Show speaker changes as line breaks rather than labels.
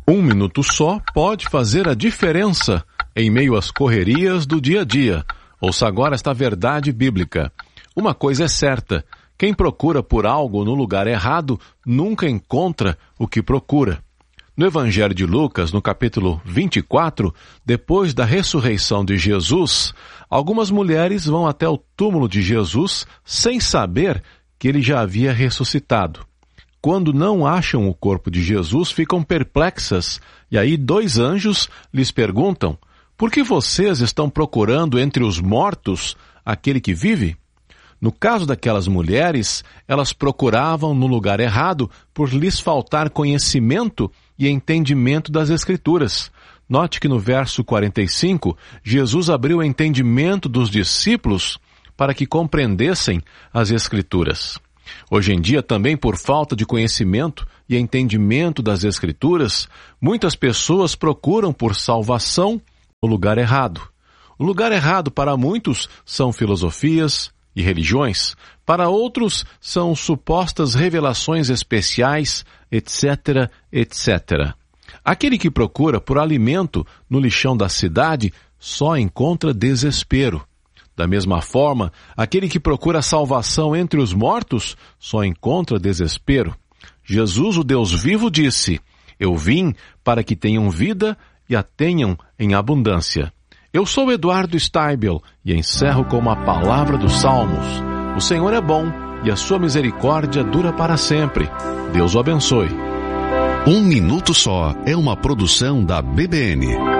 Um minuto só pode fazer a diferença em meio às correrias do dia a dia. Ouça agora esta verdade bíblica. Uma coisa é certa, quem procura por algo no lugar errado nunca encontra o que procura. No Evangelho de Lucas, no capítulo 24, depois da ressurreição de Jesus, algumas mulheres vão até o túmulo de Jesus sem saber que ele já havia ressuscitado. Quando não acham o corpo de Jesus, ficam perplexas, e aí 2 anjos lhes perguntam: por que vocês estão procurando entre os mortos aquele que vive? No caso daquelas mulheres, elas procuravam no lugar errado por lhes faltar conhecimento e entendimento das Escrituras. Note que no verso 45, Jesus abriu o entendimento dos discípulos para que compreendessem as Escrituras. Hoje em dia, também por falta de conhecimento e entendimento das Escrituras, muitas pessoas procuram por salvação no lugar errado. O lugar errado para muitos são filosofias e religiões, para outros são supostas revelações especiais, etc., etc. Aquele que procura por alimento no lixão da cidade só encontra desespero. Da mesma forma, aquele que procura salvação entre os mortos só encontra desespero. Jesus, o Deus vivo, disse: eu vim para que tenham vida e a tenham em abundância. Eu sou Eduardo Steibel e encerro com uma palavra dos Salmos. O Senhor é bom e a sua misericórdia dura para sempre. Deus o abençoe.
Um Minuto Só é uma produção da BBN.